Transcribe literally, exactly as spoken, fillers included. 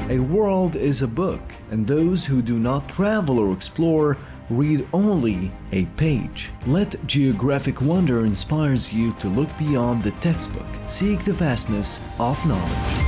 A world is a book, and those who do not travel or explore read only a page. Let geographic wonder inspires you to look beyond the textbook. Seek the vastness of knowledge.